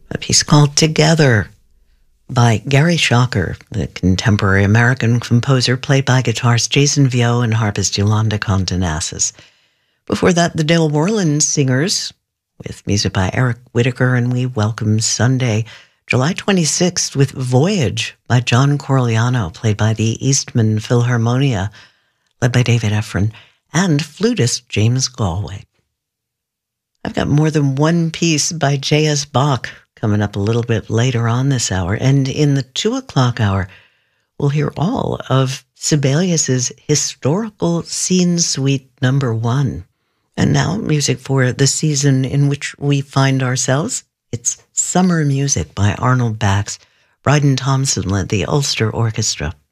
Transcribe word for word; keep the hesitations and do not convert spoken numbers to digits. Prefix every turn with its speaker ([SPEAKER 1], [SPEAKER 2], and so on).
[SPEAKER 1] A piece called Together by Gary Shocker, the contemporary American composer, played by guitarist Jason Vio and harpist Yolanda Contenassus. Before that, the Dale Worland Singers, with music by Eric Whitacre, and we welcome Sunday, July twenty-sixth, with Voyage by John Corigliano, played by the Eastman Philharmonia, led by David Efron, and flutist James Galway. I've got more than one piece by J S. Bach coming up a little bit later on this hour, and in the two o'clock hour, we'll hear all of Sibelius's historical scene suite number one. And now, music for the season in which we find ourselves. It's Summer Music by Arnold Bax. Bryden Thompson led the Ulster Orchestra.